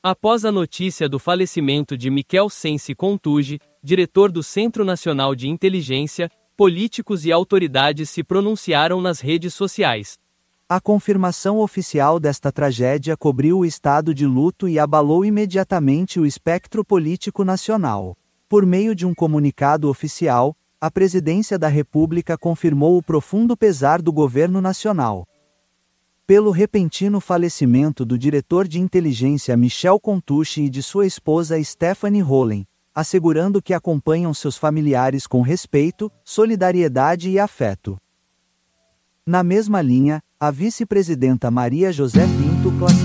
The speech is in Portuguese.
Após a notícia do falecimento de Michel Sensi Contugi, diretor do Centro Nacional de Inteligência, políticos e autoridades se pronunciaram nas redes sociais. A confirmação oficial desta tragédia cobriu o estado de luto e abalou imediatamente o espectro político nacional. Por meio de um comunicado oficial, a Presidência da República confirmou o profundo pesar do governo nacional pelo repentino falecimento do diretor de inteligência Michel Contugi e de sua esposa Stephanie Rollen, assegurando que acompanham seus familiares com respeito, solidariedade e afeto. Na mesma linha, a vice-presidenta Maria José Pinto classificou